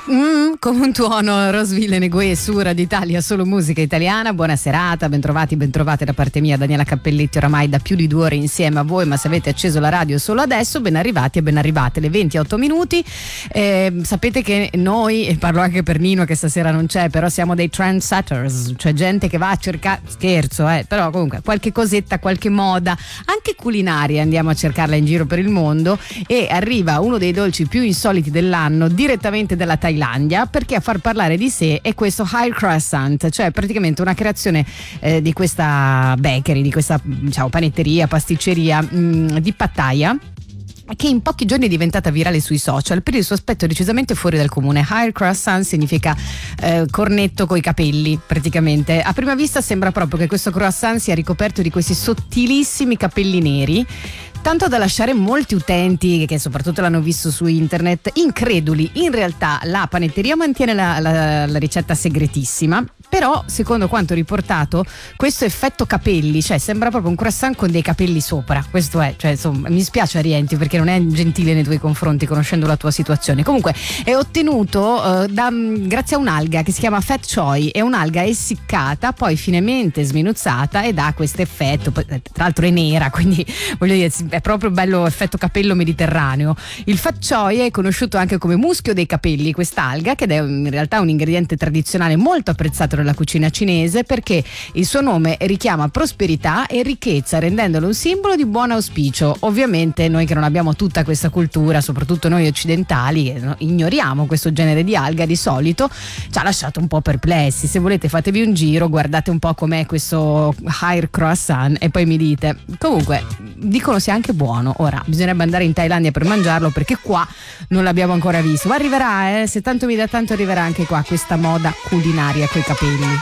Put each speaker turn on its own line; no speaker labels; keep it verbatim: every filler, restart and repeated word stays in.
Mm, come un tuono, Rosville Neguet su Radio Italia, solo musica italiana. Buona serata, bentrovati, bentrovate da parte mia, Daniela Cappelletti, oramai da più di due ore insieme a voi, ma se avete acceso la radio solo adesso, ben arrivati e ben arrivate, le venti e otto minuti. Eh, sapete che noi, e parlo anche per Nino che stasera non c'è, però siamo dei trendsetters, cioè gente che va a cercare, scherzo, eh, però comunque qualche cosetta, qualche moda, anche culinaria, andiamo a cercarla in giro per il mondo, e arriva uno dei dolci più insoliti dell'anno direttamente dalla Thailandia, perché a far parlare di sé è questo High Croissant, cioè praticamente una creazione eh, di questa bakery, di questa, diciamo, panetteria, pasticceria mh, di Pattaya, che in pochi giorni è diventata virale sui social per il suo aspetto decisamente fuori dal comune. Hair croissant significa eh, cornetto coi capelli, praticamente. A prima vista sembra proprio che questo croissant sia ricoperto di questi sottilissimi capelli neri, tanto da lasciare molti utenti, che soprattutto l'hanno visto su internet, increduli. In realtà la panetteria mantiene la, la, la ricetta segretissima, però secondo quanto riportato questo effetto capelli, cioè sembra proprio un croissant con dei capelli sopra, questo è, cioè insomma mi spiace Arienti perché non è gentile nei tuoi confronti conoscendo la tua situazione. Comunque è ottenuto uh, da, grazie a un'alga che si chiama Fat Choy, è un'alga essiccata poi finemente sminuzzata ed ha questo effetto, tra l'altro è nera, quindi voglio dire è proprio bello effetto capello mediterraneo. Il Fat Choy è conosciuto anche come muschio dei capelli, quest'alga, che è in realtà un ingrediente tradizionale molto apprezzato nella cucina cinese perché il suo nome richiama prosperità e ricchezza, rendendolo un simbolo di buon auspicio. Ovviamente noi che non abbiamo tutta questa cultura, soprattutto noi occidentali che ignoriamo questo genere di alga di solito, ci ha lasciato un po' perplessi. Se volete fatevi un giro, guardate un po' com'è questo Hair Croissant e poi mi dite. Comunque dicono sia anche buono. Ora bisognerebbe andare in Thailandia per mangiarlo perché qua non l'abbiamo ancora visto, ma arriverà, eh? Se tanto mi dà tanto arriverà anche qua questa moda culinaria coi capelli.